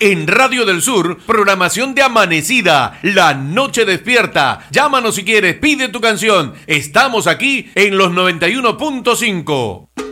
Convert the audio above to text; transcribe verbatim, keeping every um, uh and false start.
En Radio del Sur, programación de Amanecida, La Noche Despierta. Llámanos si quieres, pide tu canción. Estamos aquí en los noventa y uno punto cinco.